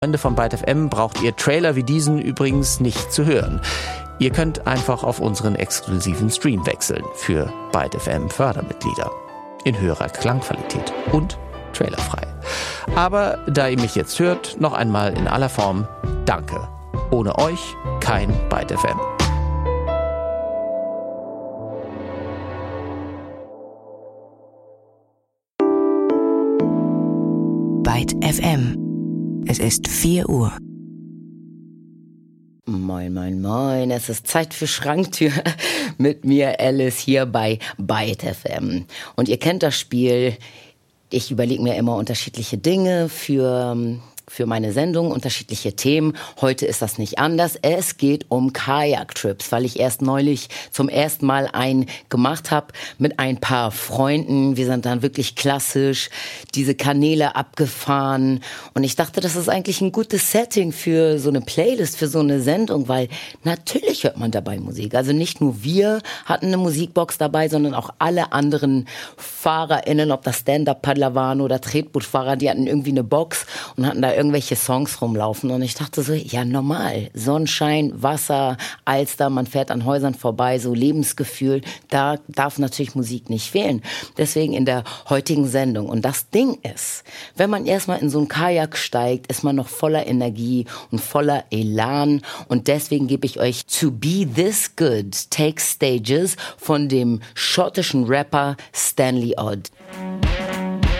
Freunde von Byte FM braucht ihr Trailer wie diesen übrigens nicht zu hören. Ihr könnt einfach auf unseren exklusiven Stream wechseln für Byte FM Fördermitglieder. In höherer Klangqualität und trailerfrei. Aber da ihr mich jetzt hört, noch einmal in aller Form, danke. Ohne euch kein Byte FM. Byte FM. Es ist 4 Uhr. Moin, moin, moin. Es ist Zeit für Schranktür mit mir, Alice, hier bei Byte FM. Und ihr kennt das Spiel. Ich überlege mir immer unterschiedliche Dinge für meine Sendung, unterschiedliche Themen. Heute ist das nicht anders. Es geht um Kajaktrips, weil ich erst neulich zum ersten Mal einen gemacht habe mit ein paar Freunden. Wir sind dann wirklich klassisch diese Kanäle abgefahren. Und ich dachte, das ist eigentlich ein gutes Setting für so eine Playlist, für so eine Sendung, weil natürlich hört man dabei Musik. Also nicht nur wir hatten eine Musikbox dabei, sondern auch alle anderen FahrerInnen, ob das Stand-Up-Paddler waren oder Tretbootfahrer, die hatten irgendwie eine Box und hatten da irgendwelche Songs rumlaufen. Und ich dachte so, ja normal, Sonnenschein, Wasser, Alster, man fährt an Häusern vorbei, so Lebensgefühl, da darf natürlich Musik nicht fehlen. Deswegen in der heutigen Sendung. Und das Ding ist, wenn man erstmal in so ein Kajak steigt, ist man noch voller Energie und voller Elan. Und deswegen gebe ich euch To Be This Good Takes Stages von dem schottischen Rapper Stanley Odd.